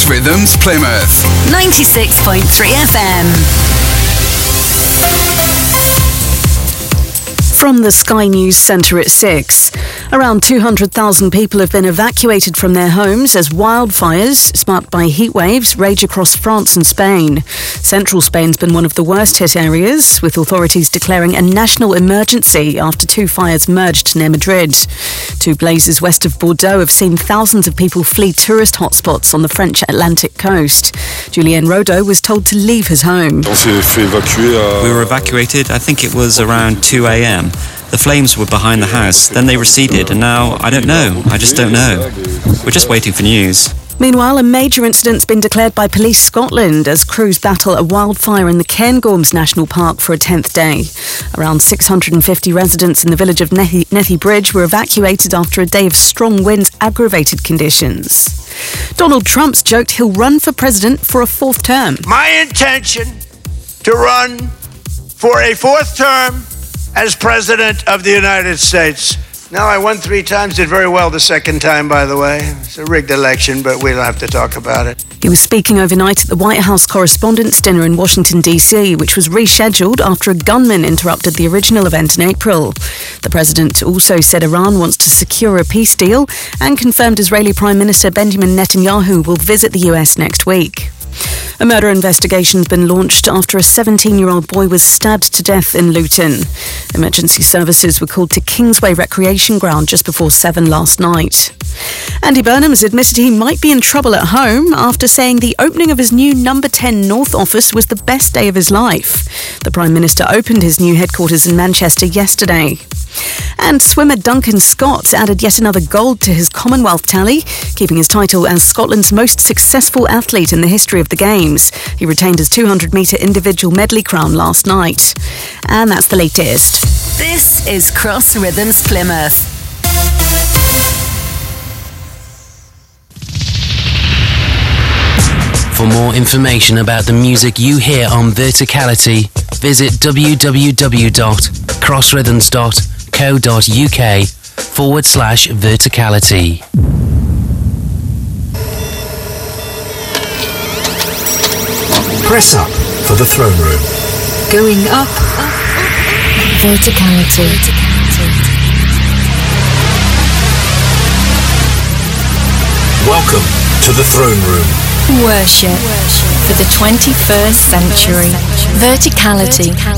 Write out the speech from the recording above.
Rhythms Plymouth 96.3 FM. From the Sky News Centre at 6. Around 200,000 people have been evacuated from their homes as wildfires, sparked by heat waves, rage across France and Spain. Central Spain's been one of the worst hit areas, with authorities declaring a national emergency after two fires merged near Madrid. Two blazes west of Bordeaux have seen thousands of people flee tourist hotspots on the French Atlantic coast. Julien Rodeau was told to leave his home. We were evacuated, I think it was around 2 a.m. The flames were behind the house, then they receded, and now, I don't know. I just don't know. We're just waiting for news. Meanwhile, a major incident's been declared by Police Scotland as crews battle a wildfire in the Cairngorms National Park for a 10th day. Around 650 residents in the village of Nethy Bridge were evacuated after a day of strong winds aggravated conditions. Donald Trump's joked he'll run for president for a fourth term. My intention to run for a fourth term as President of the United States. Now, I won 3 times, did very well the second time, by the way. It's a rigged election, but we don't have to talk about it. He was speaking overnight at the White House Correspondents' Dinner in Washington, D.C., which was rescheduled after a gunman interrupted the original event in April. The president also said Iran wants to secure a peace deal and confirmed Israeli Prime Minister Benjamin Netanyahu will visit the US next week. A murder investigation has been launched after a 17-year-old boy was stabbed to death in Luton. Emergency services were called to Kingsway Recreation Ground just before 7 last night. Andy Burnham has admitted he might be in trouble at home after saying the opening of his new No. 10 North office was the best day of his life. The Prime Minister opened his new headquarters in Manchester yesterday. And swimmer Duncan Scott added yet another gold to his Commonwealth tally, keeping his title as Scotland's most successful athlete in the history of the Games. He retained his 200-metre individual medley crown last night. And that's the latest. This is Cross Rhythms Plymouth. For more information about the music you hear on Verticality, visit www.crossrhythms.co.uk/verticality. Press up for the throne room. Going up. Verticality. Welcome to the throne room. Worship for the 21st century. Verticality